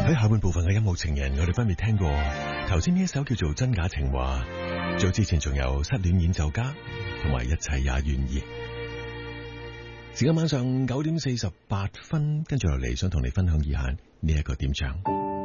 喺下半部分嘅音樂情人，我哋分別聽過頭先呢一首叫做《真假情話》，早之前仲有《失戀演奏家》同埋《一切也願意》。時間晚上9:48，跟住落嚟想同你分享以下呢一個點唱。